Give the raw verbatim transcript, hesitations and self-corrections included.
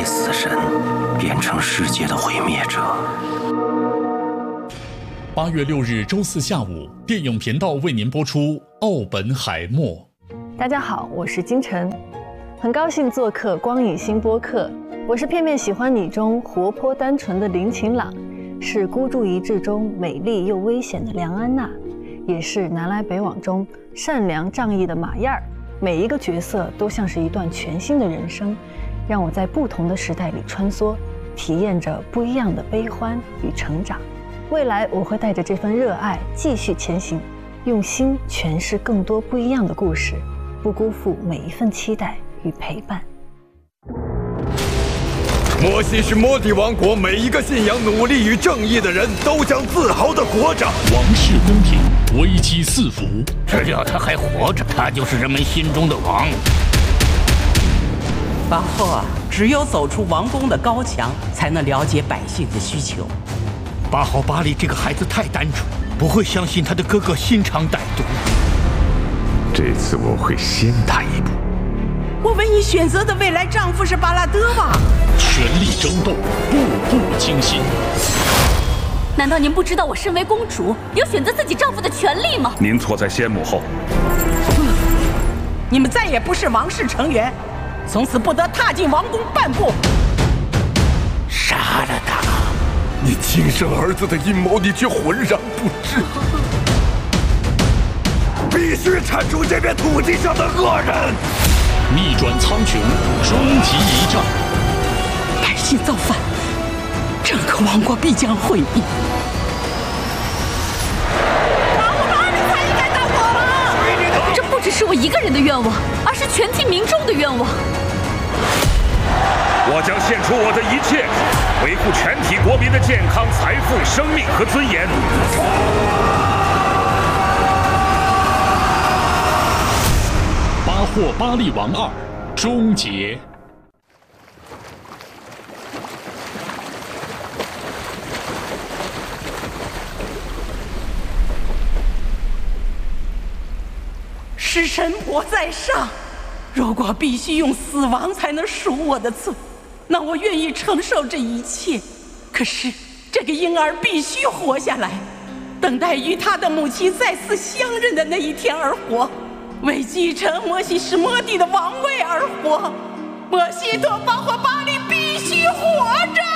死神，变成世界的毁灭者。 八月六日周四下午，电影频道为您播出《奥本海默》。 大家好，我是金晨，很高兴做客光影新播客。我是片片喜欢你中活泼单纯的林晴朗，是孤注一掷中美丽又危险的梁安娜，也是南来北往中善良仗义的马燕儿。每一个角色都像是一段全新的人生，让我在不同的时代里穿梭，体验着不一样的悲欢与成长。未来我会带着这份热爱继续前行，用心诠释更多不一样的故事，不辜负每一份期待与陪伴。 摩西是摩帝王国每一个信仰努力与正义的人都将自豪地活着。 王室公平，危机四伏。 只要他还活着，他就是人们心中的王。 巴霍，只有走出王宫的高墙，才能了解百姓的需求。 巴豪巴利这个孩子太单纯，不会相信他的哥哥心肠歹毒。 这次我会先他一步。 我为你选择的未来丈夫是巴拉德瓦。 权力争斗，步步惊心。 难道您不知道我身为公主有选择自己丈夫的权利吗？ 您错在先母后。 你们再也不是王室成员，从此不得踏进王宫半步。 杀了他！ 你亲生儿子的阴谋，你却浑然不知。必须铲除这片土地上的恶人！ 逆转苍穹，终极一战。 百姓造反，整个王国必将毁灭。 巴霍巴利才应该当国王！这不只是我一个人的愿望，而是全体民众的愿望。 我将献出我的一切，维护全体国民的健康、财富、生命和尊严。 巴霍巴利王二终结。 是神我在上，如果必须用死亡才能赎我的罪，那我愿意承受这一切。可是这个婴儿必须活下来，等待与他的母亲再次相认的那一天而活，为继承摩西是摩帝的王位而活。摩西托巴霍巴利必须活着。